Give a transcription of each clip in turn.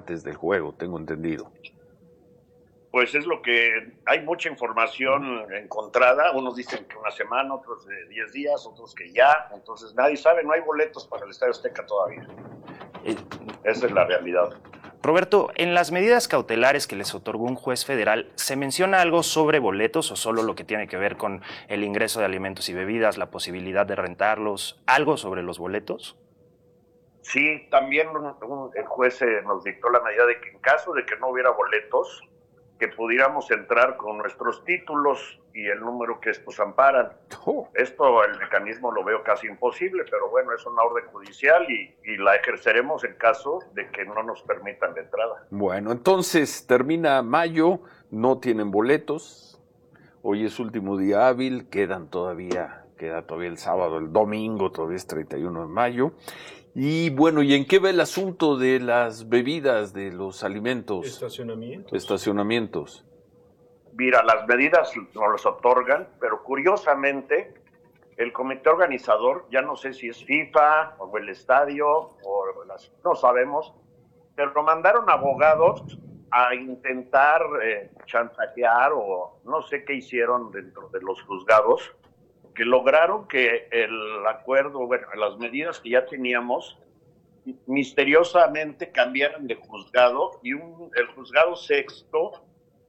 antes del juego, tengo entendido. Pues es lo que hay mucha información encontrada. Unos dicen que una semana, otros de 10 días, otros que ya. Entonces nadie sabe, no hay boletos para el Estadio Azteca todavía. Esa es la realidad. Roberto, en las medidas cautelares que les otorgó un juez federal, ¿se menciona algo sobre boletos o solo lo que tiene que ver con el ingreso de alimentos y bebidas, la posibilidad de rentarlos? ¿Algo sobre los boletos? Sí, también el juez nos dictó la medida de que en caso de que no hubiera boletos, que pudiéramos entrar con nuestros títulos y el número que estos amparan. Esto, el mecanismo lo veo casi imposible, pero bueno, es una orden judicial y la ejerceremos en caso de que no nos permitan la entrada. Bueno, entonces termina mayo, no tienen boletos, hoy es último día hábil, queda todavía el sábado, el domingo, todavía es 31 de mayo. Y bueno, ¿y en qué va el asunto de las bebidas, de los alimentos? Estacionamientos. Mira, las medidas nos las otorgan, pero curiosamente el comité organizador, ya no sé si es FIFA o el estadio, no sabemos, pero mandaron abogados a intentar chantajear o no sé qué hicieron dentro de los juzgados, que lograron que el acuerdo, bueno, las medidas que ya teníamos, misteriosamente cambiaran de juzgado y el juzgado sexto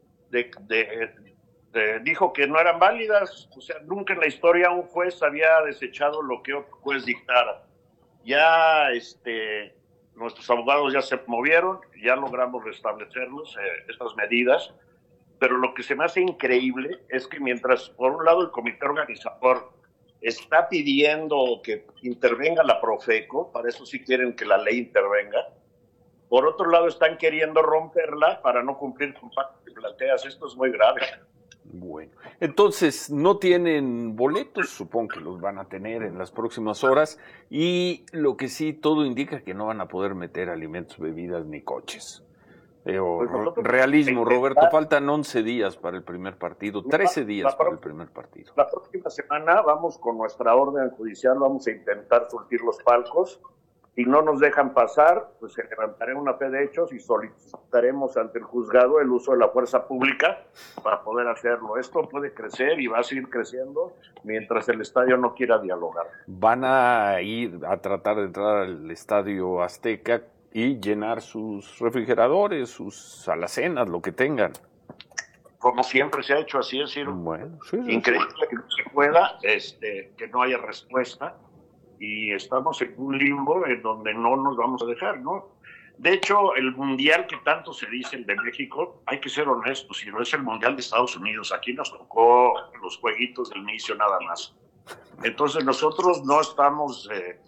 dijo que no eran válidas. O sea, nunca en la historia un juez había desechado lo que otro juez dictara. Ya nuestros abogados ya se movieron, ya logramos restablecernos estas medidas, pero lo que se me hace increíble es que mientras por un lado el comité organizador está pidiendo que intervenga la Profeco, para eso sí quieren que la ley intervenga, por otro lado están queriendo romperla para no cumplir con pacto que planteas. Esto es muy grave. Bueno, entonces no tienen boletos, supongo que los van a tener en las próximas horas, y lo que sí todo indica que no van a poder meter alimentos, bebidas ni coches. Pero pues realismo, Roberto, faltan 11 días para el primer partido, 13 días para el primer partido. La próxima semana vamos con nuestra orden judicial, vamos a intentar surtir los palcos. Si no nos dejan pasar, pues se levantará una fe de hechos y solicitaremos ante el juzgado el uso de la fuerza pública para poder hacerlo. Esto puede crecer y va a seguir creciendo mientras el estadio no quiera dialogar. Van a ir a tratar de entrar al Estadio Azteca y llenar sus refrigeradores, sus alacenas, lo que tengan. Como siempre se ha hecho, así es, Ciro. Bueno, sí, increíble que no se pueda, que no haya respuesta, y estamos en un limbo en donde no nos vamos a dejar, ¿no? De hecho, el mundial que tanto se dice, el de México, hay que ser honestos, si no es el mundial de Estados Unidos, aquí nos tocó los jueguitos del inicio nada más. Entonces nosotros no estamos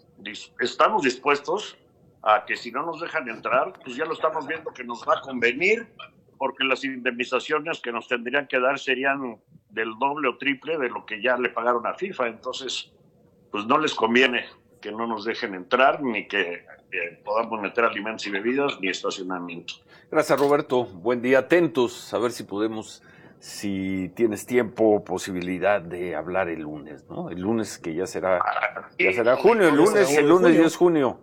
dispuestos a que si no nos dejan entrar, pues ya lo estamos viendo que nos va a convenir, porque las indemnizaciones que nos tendrían que dar serían del doble o triple de lo que ya le pagaron a FIFA. Entonces, pues no les conviene que no nos dejen entrar, ni que podamos meter alimentos y bebidas, ni estacionamiento. Gracias, Roberto. Buen día. Atentos a ver si podemos, si tienes tiempo, posibilidad de hablar el lunes, ¿no? El lunes que ya será junio, el lunes ya es junio.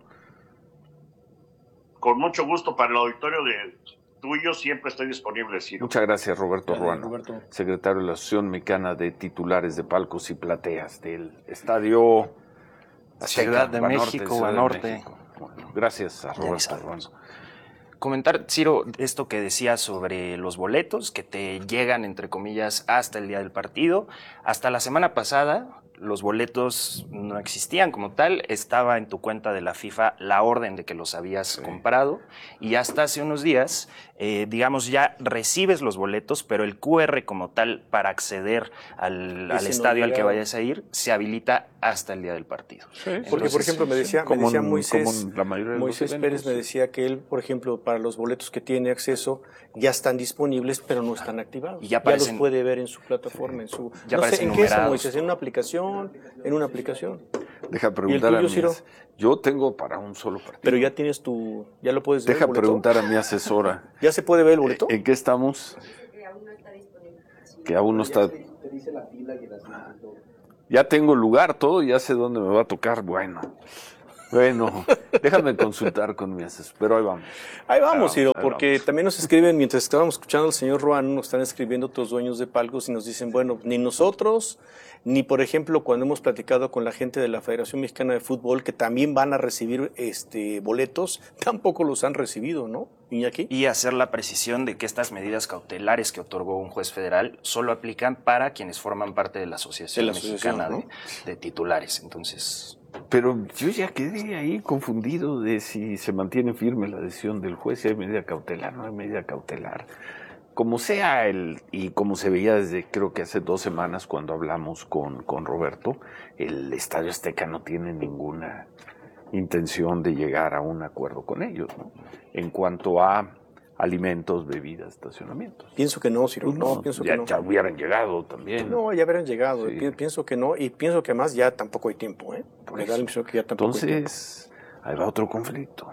Con mucho gusto para el auditorio tuyo, siempre estoy disponible, Ciro. Muchas gracias, Roberto Ruano, secretario de la Asociación Mexicana de Titulares de Palcos y Plateas del Estadio Azteca, Ciudad de México, Banorte. Bueno, gracias a Roberto Ruano. Comentar, Ciro, esto que decías sobre los boletos que te llegan, entre comillas, hasta el día del partido. Hasta la semana pasada, los boletos no existían como tal, estaba en tu cuenta de la FIFA la orden de que los habías comprado, y hasta hace unos días, digamos, ya recibes los boletos, pero el QR como tal para acceder al estadio al que vayas a ir se habilita hasta el día del partido. Sí, porque, por ejemplo, me decía Moisés Pérez, me decía que él, por ejemplo, para los boletos que tiene acceso, ya están disponibles, pero no están activados. Y ya los puede ver en su plataforma, en su... Ya no sé, ¿en qué es, Moisés? ¿En una aplicación? Deja preguntar a mí. Yo tengo para un solo partido. Pero ya tienes ya lo puedes ver. Deja preguntar a mi asesora. ¿Ya se puede ver el boleto? ¿En qué estamos? Aún no está disponible. Que aún no está. Te dice la fila y el asiento y todo. Ya tengo lugar, todo, ya sé dónde me va a tocar. Bueno. Bueno, déjame consultar con mi asesor, pero ahí vamos. Ahí vamos, Ciro, porque también nos escriben, mientras estábamos escuchando al señor Ruano, nos están escribiendo otros dueños de palcos y nos dicen, bueno, ni nosotros, ni por ejemplo cuando hemos platicado con la gente de la Federación Mexicana de Fútbol, que también van a recibir boletos, tampoco los han recibido, ¿no, Iñaki? Y hacer la precisión de que estas medidas cautelares que otorgó un juez federal solo aplican para quienes forman parte de la Asociación Mexicana, ¿no?, de titulares. Entonces... Pero yo ya quedé ahí confundido de si se mantiene firme la decisión del juez, si hay medida cautelar, no hay medida cautelar. Como sea, y como se veía desde creo que hace 2 semanas cuando hablamos con Roberto, el Estadio Azteca no tiene ninguna intención de llegar a un acuerdo con ellos, ¿no? En cuanto a alimentos, bebidas, estacionamientos. Pienso que no, Ciro. No, pienso que no. Ya hubieran llegado también. No, ya hubieran llegado. Sí. Pienso que no. Y pienso que además ya tampoco hay tiempo, ¿eh? Me da la impresión que ya tampoco hay tiempo. Entonces, ahí va otro conflicto.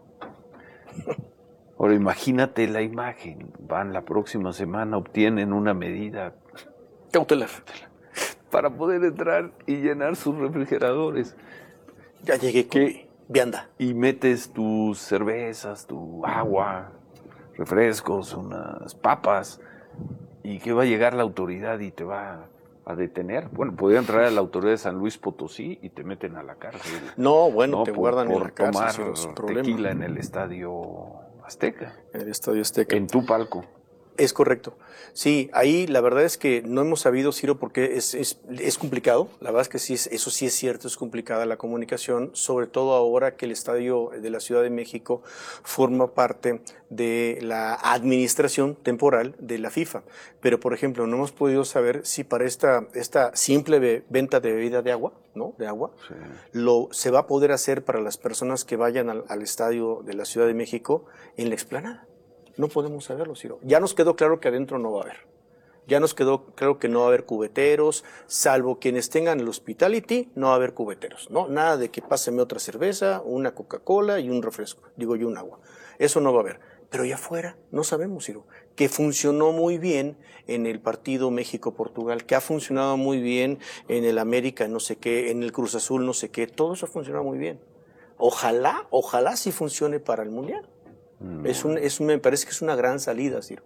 Ahora, imagínate la imagen. Van la próxima semana, obtienen una medida cautelar para poder entrar y llenar sus refrigeradores. Ya llegué con vianda. Y metes tus cervezas, tu agua, refrescos, unas papas, y que va a llegar la autoridad y te va a detener. Bueno, podría entrar a la autoridad de San Luis Potosí y te meten a la cárcel. No, bueno, te guardan en la cárcel sin problema. Tequila en el Estadio Azteca. En el Estadio Azteca. En tu palco. Es correcto. Sí, ahí la verdad es que no hemos sabido, Ciro, porque es complicado. La verdad es que sí, eso sí es cierto, es complicada la comunicación, sobre todo ahora que el Estadio de la Ciudad de México forma parte de la administración temporal de la FIFA. Pero, por ejemplo, no hemos podido saber si para esta simple venta de bebida de agua, ¿no? De agua, sí, se va a poder hacer para las personas que vayan al Estadio de la Ciudad de México en la explanada. No podemos saberlo, Ciro. Ya nos quedó claro que adentro no va a haber. Ya nos quedó claro que no va a haber cubeteros, salvo quienes tengan el hospitality, no va a haber cubeteros, ¿no? Nada de que páseme otra cerveza, una Coca-Cola y un refresco, y un agua. Eso no va a haber. Pero ya afuera, no sabemos, Ciro, que funcionó muy bien en el partido México-Portugal, que ha funcionado muy bien en el América, no sé qué, en el Cruz Azul, no sé qué, todo eso ha funcionado muy bien. Ojalá sí funcione para el Mundial. No. Me parece que es una gran salida, Ciro.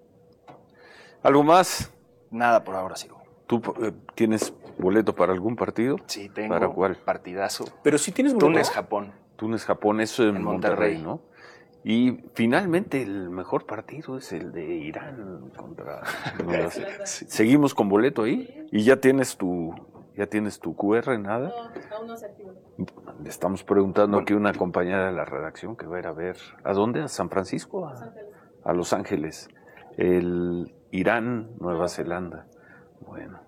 ¿Algo más? Nada por ahora, Ciro. ¿Tú tienes boleto para algún partido? Sí, tengo. ¿Para cuál? Partidazo. Pero sí tienes boleto. Túnez-Japón. Túnez-Japón, eso en Monterrey, ¿no? Y finalmente el mejor partido es el de Irán contra... ¿Seguimos con boleto ahí? ¿Y ya tienes tu QR, nada? No, aún no se activa. Le estamos preguntando aquí a una compañera de la redacción que va a ir a ver. ¿A dónde? ¿A San Francisco? A Los Ángeles. El Irán, Nueva Zelanda. Bueno.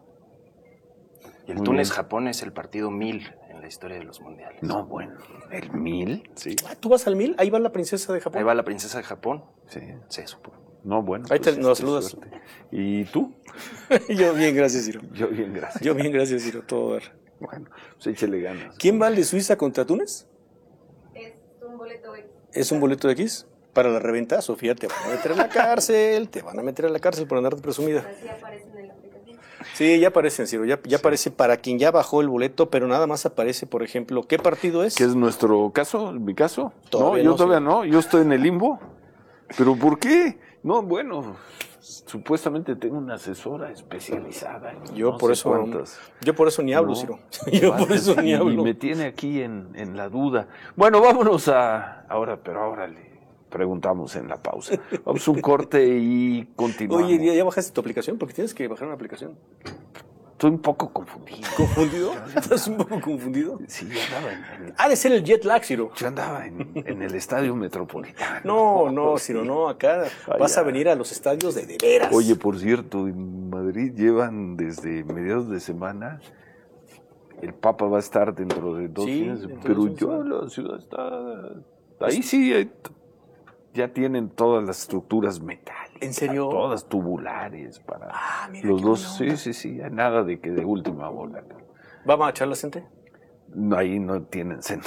Y el Túnez-Japón es el partido 1000 en la historia de los mundiales. No, bueno. ¿El 1000? Sí. ¿Tú vas al 1000? Ahí va la princesa de Japón. Ahí va la princesa de Japón. Sí. Sí, supongo. No, bueno. Ahí pues nos saludas. Suerte. ¿Y tú? Yo bien, gracias, Ciro. Yo bien, gracias. Yo bien, gracias, Ciro. Todo dar. Bueno, pues échale ganas. ¿Quién va al de Suiza contra Túnez? Es un boleto X. ¿Es un boleto X? Para la reventa, Sofía, te van a meter a la cárcel, por andar de presumida. Así aparecen en la aplicación. Sí, ya aparecen, Ciro, ya aparece para quien ya bajó el boleto, pero nada más aparece, por ejemplo, ¿qué partido es? ¿Qué es nuestro caso? ¿Mi caso? Todavía yo todavía no, yo estoy en el limbo. ¿Pero por qué? No, bueno, supuestamente tengo una asesora especializada. Yo por eso ni hablo, Ciro. Yo por eso ni hablo. Y me tiene aquí en la duda. Bueno, vámonos ahora le preguntamos en la pausa. Vamos a un corte y continuamos. Oye, ¿ya bajaste tu aplicación? Porque tienes que bajar una aplicación. Estoy un poco confundido. ¿Confundido? ¿Estás un poco confundido? Sí, yo andaba Ha de ser el jet lag, Ciro. Yo andaba en el estadio metropolitano. No, Ciro, no. Acá vas a venir a los estadios de veras. Oye, por cierto, en Madrid llevan desde mediados de semana. El Papa va a estar dentro de 2 días. Pero la ciudad está... Ahí sí, ya tienen todas las estructuras metálicas. ¿En serio? Todas tubulares para mira, los dos. Sí, nada de que de última bola. ¿Vamos a echar la gente? No, ahí no tienen gente.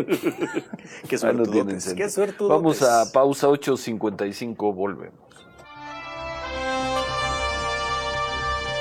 Qué suertudotes. Qué suertudotes. Vamos a pausa 8:55, volvemos.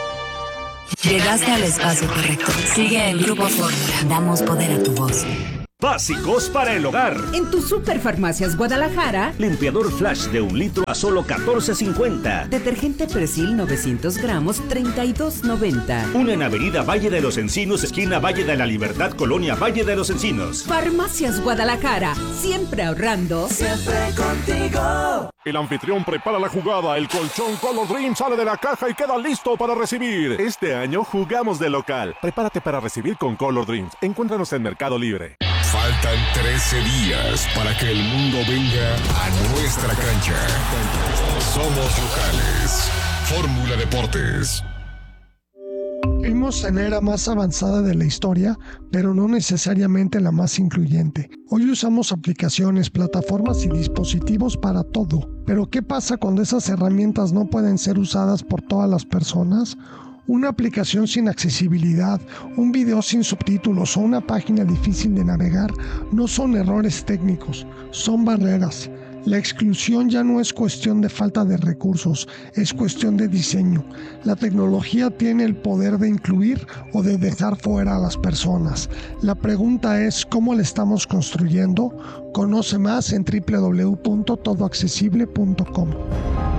Llegaste al espacio correcto. Sigue el Grupo Fórmula. Damos poder a tu voz. Básicos para el hogar. En tu Superfarmacias Guadalajara, Limpiador Flash de 1 litro a solo $14.50. detergente Persil 900 gramos, $32.90. Una en Avenida Valle de los Encinos, esquina Valle de la Libertad, Colonia Valle de los Encinos. Farmacias Guadalajara, siempre ahorrando. Siempre contigo. El anfitrión prepara la jugada, el colchón Color Dream sale de la caja y queda listo para recibir. Este año jugamos de local. Prepárate para recibir con Color Dreams. Encuéntranos en Mercado Libre. Faltan 13 días para que el mundo venga a nuestra cancha. Somos locales. Fórmula Deportes. Vivimos en la era más avanzada de la historia, pero no necesariamente la más incluyente. Hoy usamos aplicaciones, plataformas y dispositivos para todo. Pero ¿qué pasa cuando esas herramientas no pueden ser usadas por todas las personas? Una aplicación sin accesibilidad, un video sin subtítulos o una página difícil de navegar no son errores técnicos, son barreras. La exclusión ya no es cuestión de falta de recursos, es cuestión de diseño. La tecnología tiene el poder de incluir o de dejar fuera a las personas. La pregunta es ¿cómo la estamos construyendo? Conoce más en www.todoaccesible.com.